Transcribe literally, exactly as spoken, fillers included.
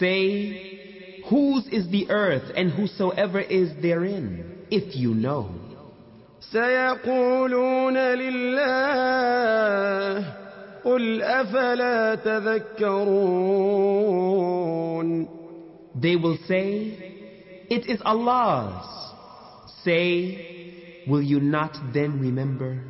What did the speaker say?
Say, whose is the earth and whosoever is therein, if you know. سيقولون لله قل أفلا تذكرون. They will say, it is Allah's. Say, will you not then remember?